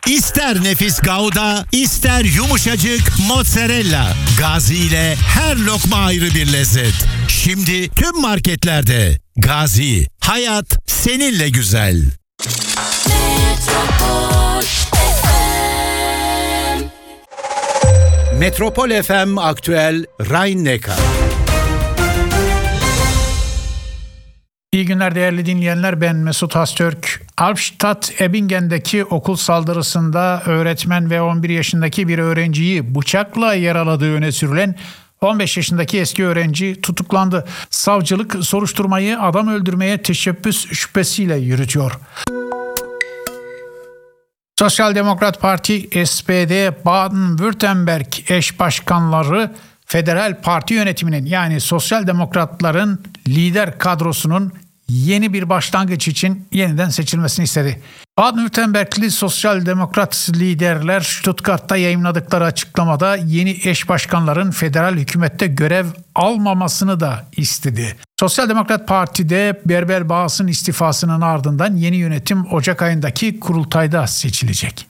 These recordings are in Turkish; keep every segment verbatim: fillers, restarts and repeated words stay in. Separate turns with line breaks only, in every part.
İster nefis Gouda, ister yumuşacık mozzarella. Gazi ile her lokma ayrı bir lezzet. Şimdi tüm marketlerde. Gazi, hayat seninle güzel. Metropol F M. Metropol F M Aktüel Rhein-Neckar.
İyi günler değerli dinleyenler, ben Mesut Hastürk. Albstadt-Ebbingen'deki okul saldırısında öğretmen ve on bir yaşındaki bir öğrenciyi bıçakla yaraladığı öne sürülen on beş yaşındaki eski öğrenci tutuklandı. Savcılık soruşturmayı adam öldürmeye teşebbüs şüphesiyle yürütüyor. Sosyal Demokrat Parti S P D Baden-Württemberg eş başkanları Federal Parti yönetiminin, yani Sosyal Demokratların lider kadrosunun yeni bir başlangıç için yeniden seçilmesini istedi. Baden-Württembergli Sosyal Demokrat liderler Stuttgart'ta yayımladıkları açıklamada yeni eş başkanların federal hükümette görev almamasını da istedi. Sosyal Demokrat Parti'de Berber Bağıs'ın istifasının ardından yeni yönetim Ocak ayındaki kurultayda seçilecek.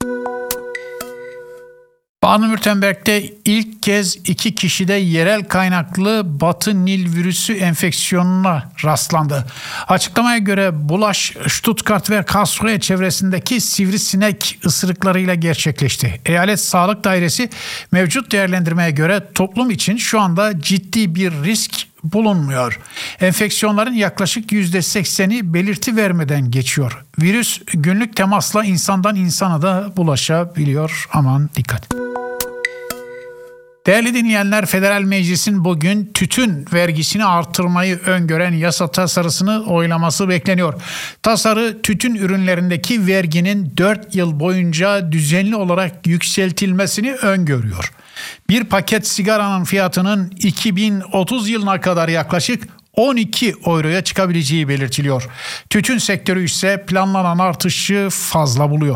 Baden-Württemberg'de ilk kez iki kişide yerel kaynaklı Batı Nil virüsü enfeksiyonuna rastlandı. Açıklamaya göre bulaş Stuttgart ve Karlsruhe çevresindeki sivrisinek ısırıklarıyla gerçekleşti. Eyalet Sağlık Dairesi mevcut değerlendirmeye göre toplum için şu anda ciddi bir risk bulunmuyor. Enfeksiyonların yaklaşık yüzde sekseni belirti vermeden geçiyor. Virüs günlük temasla insandan insana da bulaşabiliyor. Aman dikkat. Değerli dinleyenler, Federal Meclis'in bugün tütün vergisini artırmayı öngören yasa tasarısını oylaması bekleniyor. Tasarı tütün ürünlerindeki verginin dört yıl boyunca düzenli olarak yükseltilmesini öngörüyor. Bir paket sigaranın fiyatının iki bin otuz yılına kadar yaklaşık on iki euroya çıkabileceği belirtiliyor. Tütün sektörü ise planlanan artışı fazla buluyor.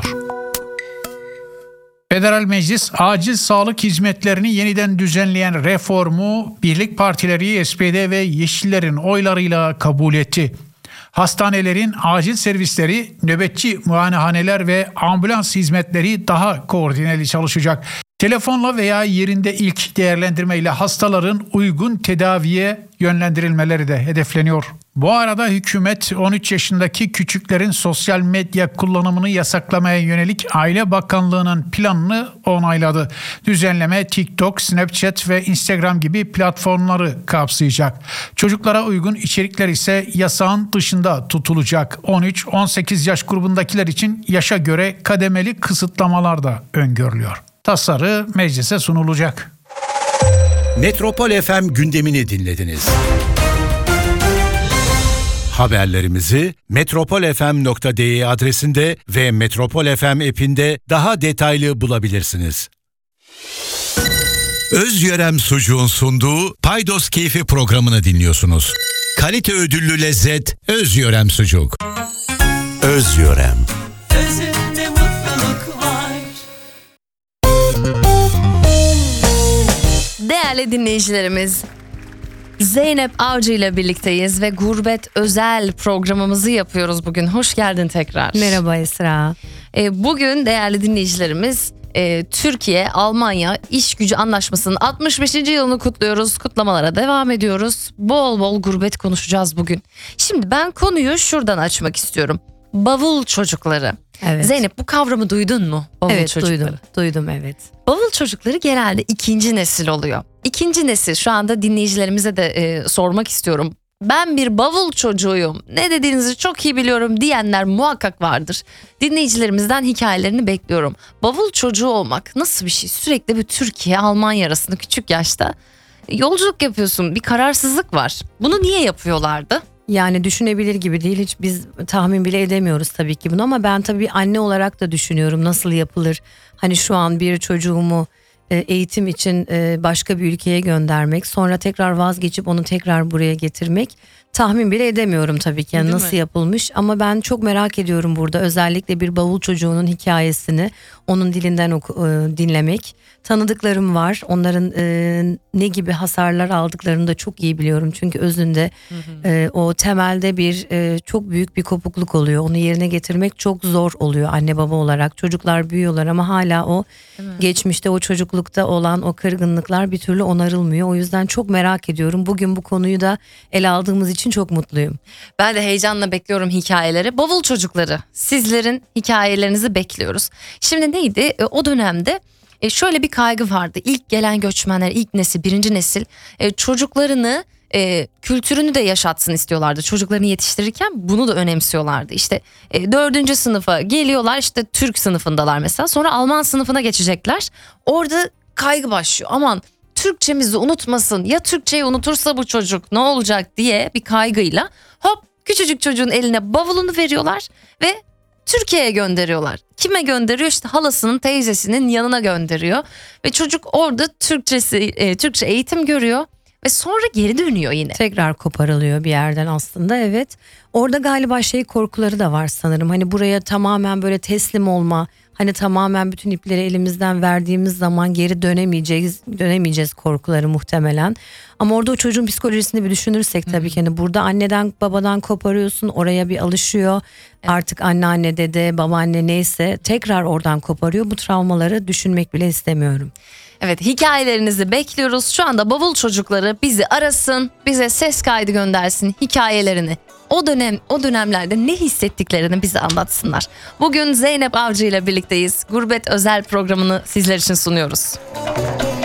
Federal Meclis, acil sağlık hizmetlerini yeniden düzenleyen reformu Birlik Partileri, S P D ve Yeşillerin oylarıyla kabul etti. Hastanelerin acil servisleri, nöbetçi muayenehaneler ve ambulans hizmetleri daha koordineli çalışacak. Telefonla veya yerinde ilk değerlendirmeyle hastaların uygun tedaviye yönlendirilmeleri de hedefleniyor. Bu arada hükümet on üç yaşındaki küçüklerin sosyal medya kullanımını yasaklamaya yönelik Aile Bakanlığı'nın planını onayladı. Düzenleme TikTok, Snapchat ve Instagram gibi platformları kapsayacak. Çocuklara uygun içerikler ise yasağın dışında tutulacak. on üç on sekiz yaş grubundakiler için yaşa göre kademeli kısıtlamalar da öngörülüyor. Tasarı meclise sunulacak.
Metropol F M gündemini dinlediniz. Haberlerimizi metropol f m nokta d e adresinde ve Metropol F M app'inde daha detaylı bulabilirsiniz. Özyörem Sucuğun sunduğu Paydos Keyfi programını dinliyorsunuz. Kalite ödüllü lezzet Özyörem Sucuk. Özyörem.
Özünde mutluluk var.
Değerli dinleyicilerimiz, Zeynep Avcı ile birlikteyiz ve Gurbet Özel programımızı yapıyoruz bugün. Hoş geldin tekrar.
Merhaba Esra.
E, bugün değerli dinleyicilerimiz, e, Türkiye-Almanya İş Gücü Anlaşması'nın altmış beşinci yılını kutluyoruz. Kutlamalara devam ediyoruz. Bol bol gurbet konuşacağız bugün. Şimdi ben konuyu şuradan açmak istiyorum. Bavul çocukları.
Evet.
Zeynep, bu kavramı duydun mu? Bavul
evet
çocukları.
duydum. Duydum evet.
Bavul çocukları genelde ikinci nesil oluyor. İkinci nesil, şu anda dinleyicilerimize de e, sormak istiyorum. Ben bir bavul çocuğuyum, ne dediğinizi çok iyi biliyorum diyenler muhakkak vardır. Dinleyicilerimizden hikayelerini bekliyorum. Bavul çocuğu olmak nasıl bir şey? Sürekli bir Türkiye-Almanya arasında küçük yaşta yolculuk yapıyorsun, bir kararsızlık var. Bunu niye yapıyorlardı?
Yani düşünebilir gibi değil, hiç biz tahmin bile edemiyoruz tabii ki bunu, ama ben tabii anne olarak da düşünüyorum nasıl yapılır. Hani şu an bir çocuğumu eğitim için başka bir ülkeye göndermek, sonra tekrar vazgeçip onu tekrar buraya getirmek tahmin bile edemiyorum tabii ki yani
Değil
nasıl
mi?
yapılmış, ama ben çok merak ediyorum burada özellikle bir bavul çocuğunun hikayesini onun dilinden oku- e, dinlemek. Tanıdıklarım var, onların e, ne gibi hasarlar aldıklarını da çok iyi biliyorum çünkü özünde e, o temelde bir e, çok büyük bir kopukluk oluyor, onu yerine getirmek çok zor oluyor anne baba olarak. Çocuklar büyüyorlar ama hala o geçmişte o çocuklukta olan o kırgınlıklar bir türlü onarılmıyor. O yüzden çok merak ediyorum, bugün bu konuyu da ele aldığımız için çok mutluyum.
Ben de heyecanla bekliyorum hikayeleri. Bavul çocukları, sizlerin hikayelerinizi bekliyoruz. Şimdi neydi? E, o dönemde e, şöyle bir kaygı vardı. İlk gelen göçmenler, ilk nesil, birinci nesil e, çocuklarını, e, kültürünü de yaşatsın istiyorlardı. Çocuklarını yetiştirirken bunu da önemsiyorlardı. İşte e, dördüncü sınıfa geliyorlar, işte Türk sınıfındalar mesela. Sonra Alman sınıfına geçecekler. Orada kaygı başlıyor. Aman Türkçemizi unutmasın, ya Türkçeyi unutursa bu çocuk ne olacak diye bir kaygıyla hop küçücük çocuğun eline bavulunu veriyorlar ve Türkiye'ye gönderiyorlar. Kime gönderiyor? İşte halasının, teyzesinin yanına gönderiyor ve çocuk orada Türkçesi, e, Türkçe eğitim görüyor ve sonra geri dönüyor yine.
Tekrar koparılıyor bir yerden aslında, evet. Orada galiba şey korkuları da var sanırım. Hani buraya tamamen böyle teslim olma, hani tamamen bütün ipleri elimizden verdiğimiz zaman geri dönemeyeceğiz, dönemeyeceğiz korkuları muhtemelen. Ama orada o çocuğun psikolojisini bir düşünürsek tabii ki hani burada anneden babadan koparıyorsun, oraya bir alışıyor. Artık anneanne, dede, babaanne neyse tekrar oradan koparıyor. Bu travmaları düşünmek bile istemiyorum.
Evet, hikayelerinizi bekliyoruz. Şu anda bavul çocukları bizi arasın, bize ses kaydı göndersin hikayelerini. O dönem o dönemlerde ne hissettiklerini bize anlatsınlar. Bugün Zeynep Avcı ile birlikteyiz. Gurbet özel programını sizler için sunuyoruz.